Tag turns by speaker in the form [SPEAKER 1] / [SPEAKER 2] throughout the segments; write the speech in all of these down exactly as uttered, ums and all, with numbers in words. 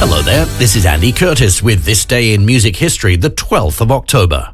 [SPEAKER 1] Hello there, this is Andy Curtis with This Day in Music History, the twelfth of October.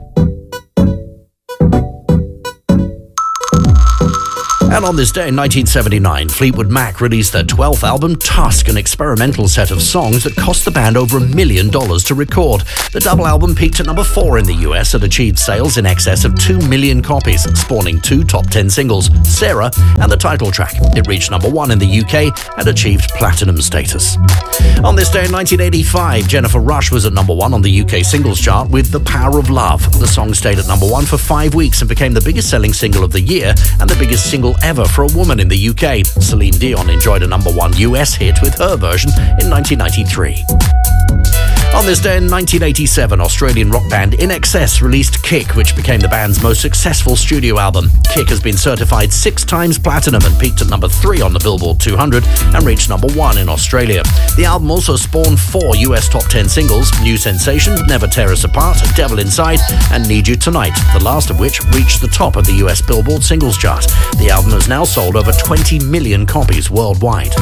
[SPEAKER 1] And on this day in nineteen seventy-nine, Fleetwood Mac released their twelfth album, Tusk, an experimental set of songs that cost the band over a million dollars to record. The double album peaked at number four in the U S and achieved sales in excess of two million copies, spawning two top ten singles, Sarah and the title track. It reached number one in the U K and achieved platinum status. On this day in nineteen eighty-five, Jennifer Rush was at number one on the U K singles chart with The Power of Love. The song stayed at number one for five weeks and became the biggest selling single of the year and the biggest single ever for a woman in the U K. Celine Dion enjoyed a number one U S hit with her version in nineteen ninety-three. On this day in nineteen eighty-seven, Australian rock band I N X S released Kick, which became the band's most successful studio album. Kick has been certified six times platinum and peaked at number three on the Billboard two hundred and reached number one in Australia. The album also spawned four U S top ten singles, New Sensation, Never Tear Us Apart, Devil Inside and Need You Tonight, the last of which reached the top of the U S Billboard singles chart. The album has now sold over twenty million copies worldwide.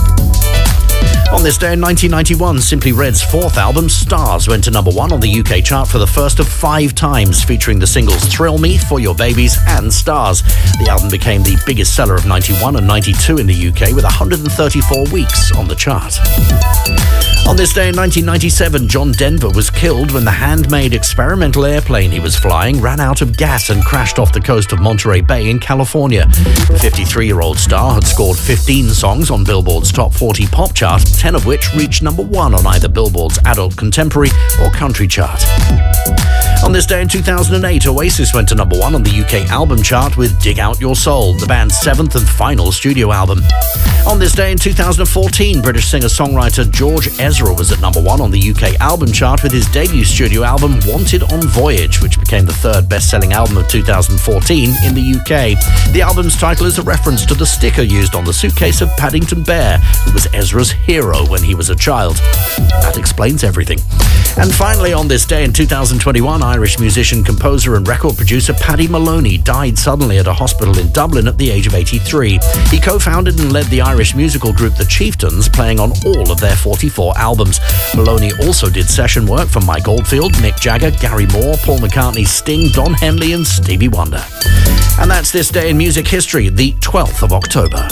[SPEAKER 1] On this day in nineteen ninety-one, Simply Red's fourth album, Stars, went to number one on the U K chart for the first of five times, featuring the singles Thrill Me, For Your Babies and Stars. The album became the biggest seller of ninety-one and ninety-two in the U K with one hundred thirty-four weeks on the chart. On this day in nineteen ninety-seven, John Denver was killed when the handmade experimental airplane he was flying ran out of gas and crashed off the coast of Monterey Bay in California. The fifty-three-year-old star had scored fifteen songs on Billboard's top forty pop chart, ten of which reached number one on either Billboard's adult contemporary or country chart. On this day in two thousand eight, Oasis went to number one on the U K album chart with Dig Out Your Soul, the band's seventh and final studio album. On this day in two thousand fourteen, British singer-songwriter George Ezra was at number one on the U K album chart with his debut studio album Wanted on Voyage, which became the third best-selling album of two thousand fourteen in the U K. The album's title is a reference to the sticker used on the suitcase of Paddington Bear, who was Ezra's hero when he was a child. That explains everything. And finally, on this day in two thousand twenty-one, Irish musician, composer and record producer Paddy Maloney died suddenly at a hospital in Dublin at the age of eighty-three. He co-founded and led the Irish musical group The Chieftains, playing on all of their forty-four albums. Maloney also did session work for Mike Oldfield, Mick Jagger, Gary Moore, Paul McCartney, Sting, Don Henley and Stevie Wonder. And that's This Day in Music History, the twelfth of October.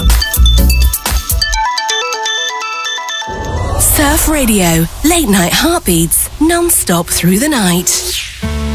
[SPEAKER 2] Surf Radio, late night heartbeats, non-stop through the night.